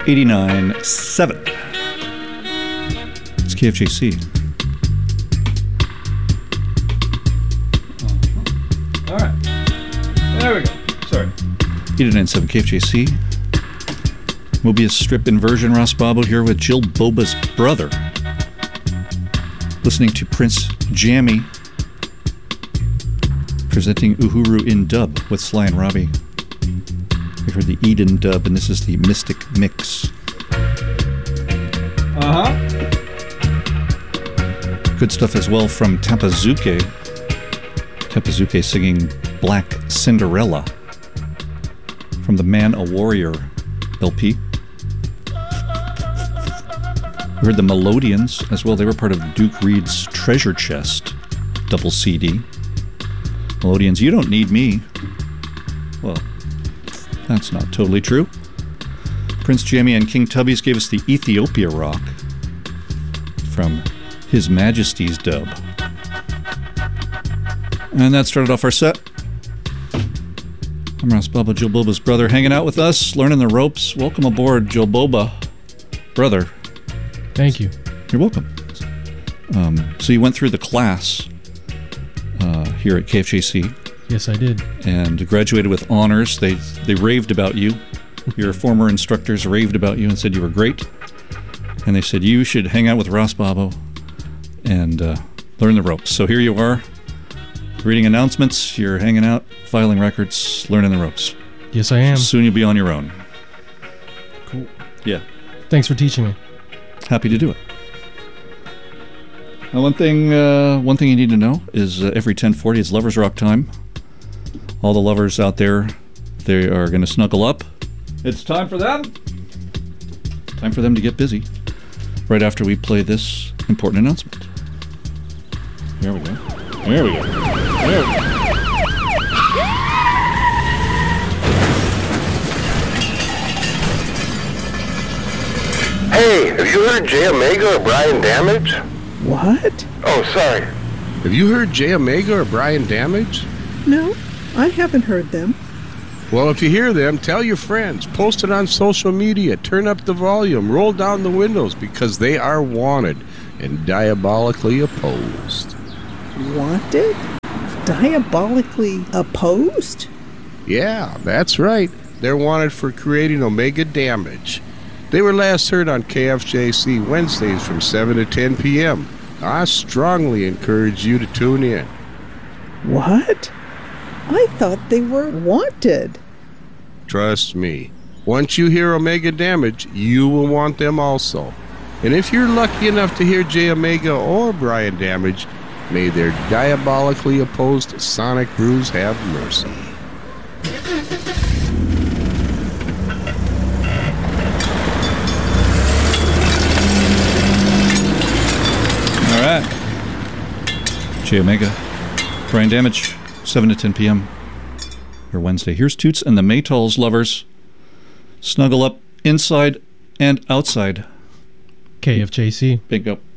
89.7. It's KFJC. All right. There we go. Sorry. 89.7 KFJC. Mobius strip inversion. Ross Bobo here with Jill Boba's brother. Listening to Prince Jammy presenting Uhuru in dub with Sly and Robbie. We heard the Eden dub, and this is the Mystic Mix. Good stuff as well from Tapazuke. Tapazuke singing Black Cinderella from the Man a Warrior LP. We heard the Melodians as well. They were part of Duke Reed's Treasure Chest double CD. Melodians, You Don't Need Me. Well, that's not totally true. Prince Jammy and King Tubbies gave us the Ethiopia Rock from His Majesty's dub. And that started off our set. I'm Ross Boba, Jill Boba's brother, hanging out with us, learning the ropes. Welcome aboard, Jill Boba, brother. Thank you. You're welcome. So you went through the class here at KFJC. Yes, I did. And graduated with honors. They raved about you. Your former instructors raved about you and said you were great. And they said you should hang out with Ross Bobo and learn the ropes. So here you are, reading announcements. You're hanging out, filing records, learning the ropes. Yes, I am. Soon you'll be on your own. Cool. Yeah. Thanks for teaching me. Happy to do it. Now, one thing you need to know is every 10:40 is Lovers Rock time. All the lovers out there, they are going to snuggle up. It's time for them. Time for them to get busy. Right after we play this important announcement. Here we go. There we go. There we go. Hey, have you heard Jay Omega or Brian Damage? What? Oh, sorry. Have you heard Jay Omega or Brian Damage? No, I haven't heard them. Well, if you hear them, tell your friends. Post it on social media. Turn up the volume. Roll down the windows because they are wanted and diabolically opposed. Wanted? Diabolically opposed? Yeah, that's right. They're wanted for creating Omega Damage. They were last heard on KFJC Wednesdays from 7 to 10 p.m. I strongly encourage you to tune in. What? I thought they were wanted. Trust me. Once you hear Omega Damage, you will want them also. And if you're lucky enough to hear Jay Omega or Brian Damage, may their diabolically opposed sonic brews have mercy. All right. Jay Omega, Brian Damage, 7 to 10 p.m. or Wednesday. Here's Toots and the Maytals, lovers. Snuggle up inside and outside. KFJC. Bingo.